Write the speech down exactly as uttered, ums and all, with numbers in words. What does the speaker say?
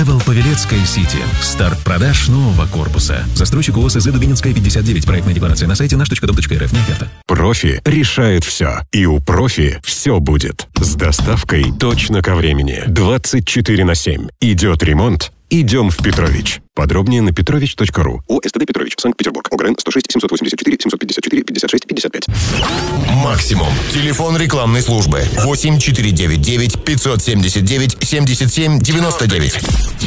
Travel Павелецкая Сити. Старт продаж нового корпуса. Застройщик ООО СЗ Дубининская, пятьдесят девять. Проектная декларация на сайте наш точка дом точка эр эф. Не оферта. Профи решает все. И у Профи все будет. С доставкой точно ко времени. двадцать четыре на семь. Идет ремонт? Идем в Петрович. Подробнее на петрович точка ру. ООО СТД Петрович, Санкт-Петербург. ОГРН сто шесть семьсот восемьдесят четыре семьсот пятьдесят четыре пятьдесят шесть пятьдесят пять. Максимум. Телефон рекламной службы. восемь четыре девять девять пятьсот семьдесят девять семьдесят семь девяносто девять.